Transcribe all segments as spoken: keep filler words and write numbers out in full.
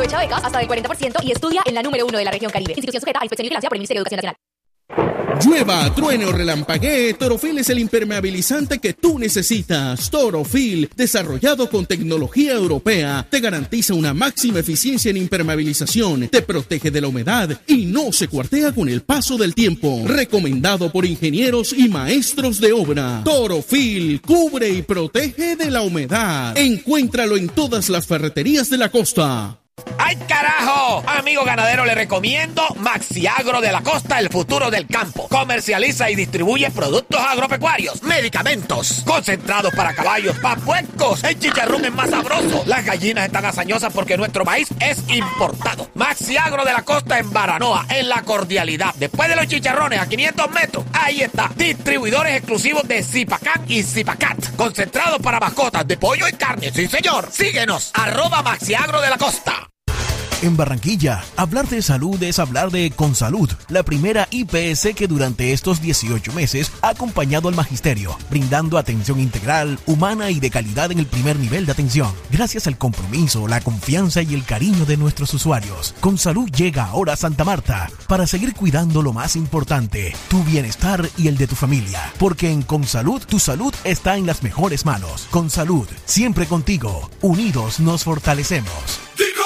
Aprovecha becas hasta del cuarenta por ciento y estudia en la número uno de la región Caribe. Institución sujeta a inspección y vigilancia por el Ministerio de Educación Nacional. Llueva, truene o relampaguee, Torofil es el impermeabilizante que tú necesitas. Torofil, desarrollado con tecnología europea, te garantiza una máxima eficiencia en impermeabilización, te protege de la humedad y no se cuartea con el paso del tiempo. Recomendado por ingenieros y maestros de obra. Torofil, cubre y protege de la humedad. Encuéntralo en todas las ferreterías de la costa. ¡Ay, carajo! Amigo ganadero, le recomiendo Maxiagro de la Costa, el futuro del campo. Comercializa y distribuye productos agropecuarios, medicamentos, concentrados para caballos, para puercos. El chicharrón es más sabroso. Las gallinas están hazañosas porque nuestro maíz es importado. Maxiagro de la Costa en Baranoa, en La Cordialidad. Después de los chicharrones, a quinientos metros, ahí está. Distribuidores exclusivos de Zipacat y Zipacat. Concentrados para mascotas de pollo y carne. Sí, señor. Síguenos. Arroba Maxiagro de la Costa. En Barranquilla, hablar de salud es hablar de Consalud, la primera I P S que durante estos dieciocho meses ha acompañado al magisterio, brindando atención integral, humana y de calidad en el primer nivel de atención. Gracias al compromiso, la confianza y el cariño de nuestros usuarios, Consalud llega ahora a Santa Marta para seguir cuidando lo más importante, tu bienestar y el de tu familia. Porque en Consalud, tu salud está en las mejores manos. Consalud, siempre contigo. Unidos nos fortalecemos.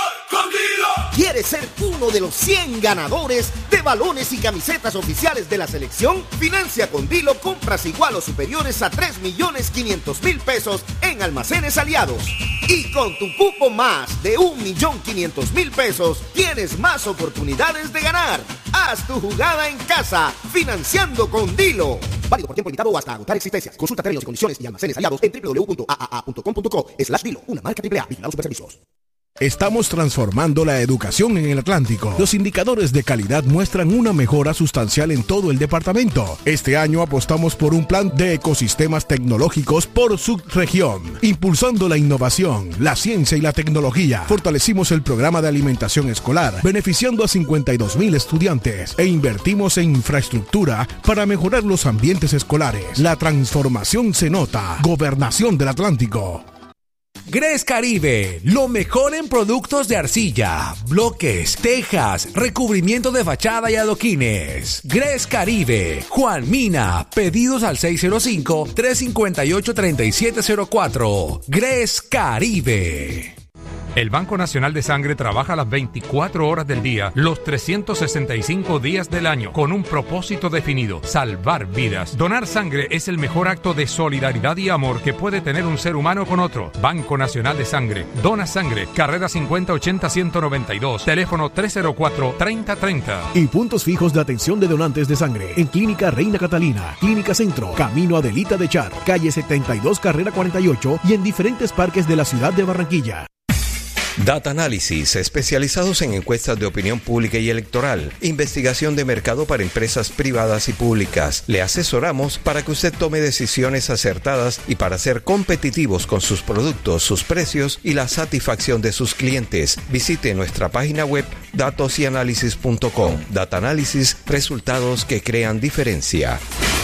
¿Quieres ser uno de los cien ganadores de balones y camisetas oficiales de la selección? Financia con Dilo compras igual o superiores a tres millones quinientos mil pesos en Almacenes Aliados. Y con tu cupo más de un millón quinientos mil pesos, tienes más oportunidades de ganar. Haz tu jugada en casa, financiando con Dilo. Válido por tiempo limitado o hasta agotar existencias. Consulta términos y condiciones y Almacenes Aliados en w w w punto a a a punto com punto co slash Dilo. Una marca triple A. Vigilados Superservicios. Estamos transformando la educación en el Atlántico. Los indicadores de calidad muestran una mejora sustancial en todo el departamento. Este año apostamos por un plan de ecosistemas tecnológicos por subregión, impulsando la innovación, la ciencia y la tecnología. Fortalecimos el programa de alimentación escolar, beneficiando a cincuenta y dos mil estudiantes, e invertimos en infraestructura para mejorar los ambientes escolares. La transformación se nota. Gobernación del Atlántico. Gres Caribe, lo mejor en productos de arcilla, bloques, tejas, recubrimiento de fachada y adoquines. Gres Caribe, Juan Mina, pedidos al seis cero cinco, tres cinco ocho, tres siete cero cuatro. Gres Caribe. El Banco Nacional de Sangre trabaja las veinticuatro horas del día, los trescientos sesenta y cinco días del año, con un propósito definido: salvar vidas. Donar sangre es el mejor acto de solidaridad y amor que puede tener un ser humano con otro. Banco Nacional de Sangre. Dona sangre. Carrera cincuenta ochenta ciento noventa y dos. Teléfono tres cero cuatro, treinta treinta. Y puntos fijos de atención de donantes de sangre en Clínica Reina Catalina, Clínica Centro, Camino Adelita de Char, calle setenta y dos, carrera cuarenta y ocho, y en diferentes parques de la ciudad de Barranquilla. Data Análisis, especializados en encuestas de opinión pública y electoral, investigación de mercado para empresas privadas y públicas. Le asesoramos para que usted tome decisiones acertadas y para ser competitivos con sus productos, sus precios y la satisfacción de sus clientes. Visite nuestra página web datos y análisis punto com. Data Análisis, resultados que crean diferencia.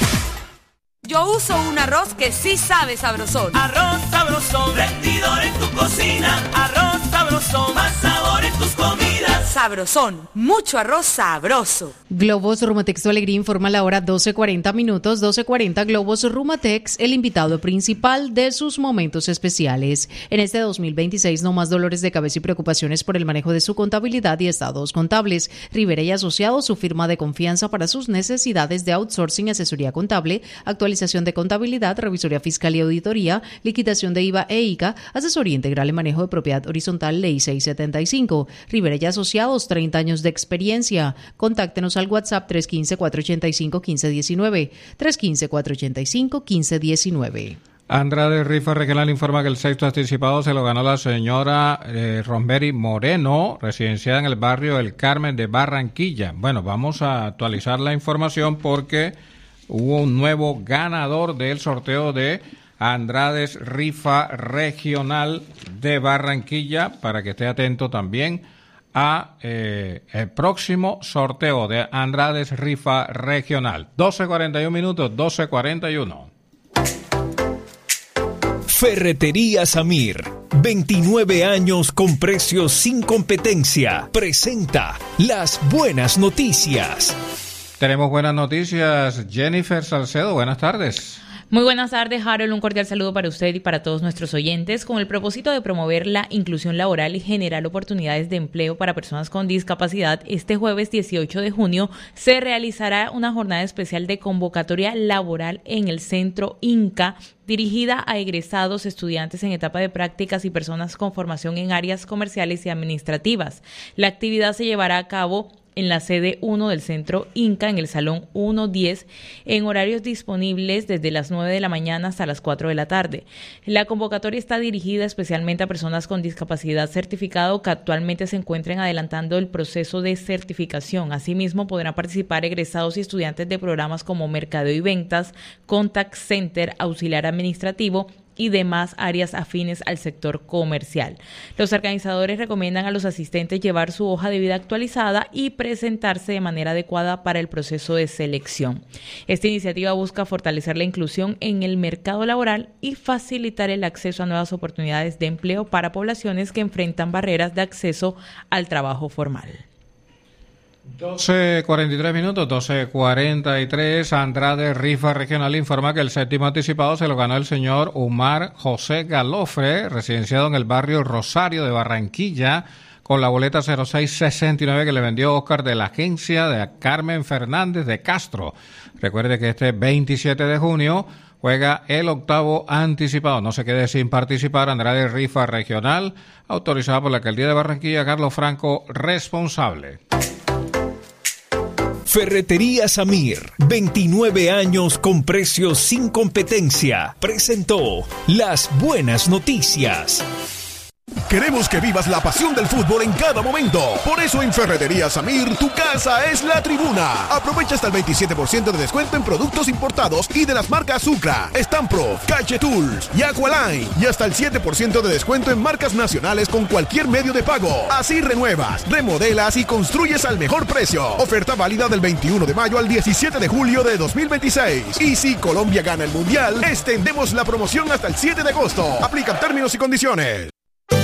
Yo uso un arroz que sí sabe sabrosón. Arroz sabrosón, rendidor en tu cocina. Arroz sabrosón, más sabor en tus comidas. Sabrosón, mucho arroz sabroso. Globos Rumatex Alegría informa la hora doce cuarenta minutos, doce cuarenta. Globos Rumatex, el invitado principal de sus momentos especiales. En este dos mil veintiséis, no más dolores de cabeza y preocupaciones por el manejo de su contabilidad y estados contables. Rivera y Asociados, su firma de confianza para sus necesidades de outsourcing, asesoría contable, actualización de contabilidad, revisoría fiscal y auditoría, liquidación de I V A e I C A, asesoría integral en manejo de propiedad horizontal, ley seiscientos setenta y cinco. Rivera y Asociados, treinta años de experiencia. Contáctenos al WhatsApp tres uno cinco, cuatro ocho cinco, uno cinco uno nueve, tres uno cinco, cuatro ocho cinco, uno cinco uno nueve. Andrade Rifa Regional informa que el sexto anticipado se lo ganó la señora eh, Rosemary Moreno, residenciada en el barrio El Carmen de Barranquilla. Bueno, vamos a actualizar la información porque hubo un nuevo ganador del sorteo de Andrades Rifa Regional de Barranquilla, para que esté atento también a eh, el próximo sorteo de Andrades Rifa Regional. doce cuarenta y uno minutos, doce cuarenta y uno. Ferretería Samir, veintinueve años con precios sin competencia, presenta las buenas noticias. Tenemos buenas noticias. Jennifer Salcedo, buenas tardes. Muy buenas tardes, Harold. Un cordial saludo para usted y para todos nuestros oyentes. Con el propósito de promover la inclusión laboral y generar oportunidades de empleo para personas con discapacidad, este jueves dieciocho de junio se realizará una jornada especial de convocatoria laboral en el Centro Inca, dirigida a egresados, estudiantes en etapa de prácticas y personas con formación en áreas comerciales y administrativas. La actividad se llevará a cabo en la sede uno del Centro Inca, en el Salón uno diez, en horarios disponibles desde las nueve de la mañana hasta las cuatro de la tarde. La convocatoria está dirigida especialmente a personas con discapacidad certificado que actualmente se encuentren adelantando el proceso de certificación. Asimismo, podrán participar egresados y estudiantes de programas como Mercadeo y Ventas, Contact Center, Auxiliar Administrativo y demás áreas afines al sector comercial. Los organizadores recomiendan a los asistentes llevar su hoja de vida actualizada y presentarse de manera adecuada para el proceso de selección. Esta iniciativa busca fortalecer la inclusión en el mercado laboral y facilitar el acceso a nuevas oportunidades de empleo para poblaciones que enfrentan barreras de acceso al trabajo formal. doce cuarenta y tres minutos, doce cuarenta y tres. Andrade Rifa Regional informa que el séptimo anticipado se lo ganó el señor Omar José Galofre, residenciado en el barrio Rosario de Barranquilla, con la boleta cero seis sesenta y nueve que le vendió Oscar de la agencia de Carmen Fernández de Castro. Recuerde que este veintisiete de junio juega el octavo anticipado. No se quede sin participar. Andrade Rifa Regional, autorizada por la Alcaldía de Barranquilla, Carlos Franco, responsable. Ferretería Samir, veintinueve años con precios sin competencia, presentó las buenas noticias. Queremos que vivas la pasión del fútbol en cada momento. Por eso en Ferretería Samir, tu casa es la tribuna. Aprovecha hasta el veintisiete por ciento de descuento en productos importados y de las marcas Sucra, Stamprof, Cache Tools y Aqualine. Y hasta el siete por ciento de descuento en marcas nacionales con cualquier medio de pago. Así renuevas, remodelas y construyes al mejor precio. Oferta válida del veintiuno de mayo al diecisiete de julio de dos mil veintiséis. Y si Colombia gana el Mundial, extendemos la promoción hasta el siete de agosto. Aplican términos y condiciones.